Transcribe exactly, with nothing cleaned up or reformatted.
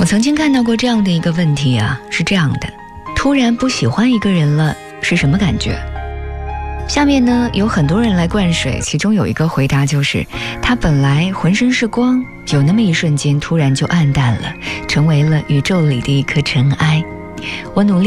曾经看到过这样的一个问题啊，是这样的：突然不喜欢一个人了，是什么感觉？下面呢有很多人来灌水，其中有一个回答就是，他本来浑身是光，有那么一瞬间突然就暗淡了，成为了宇宙里的一颗尘埃。我努力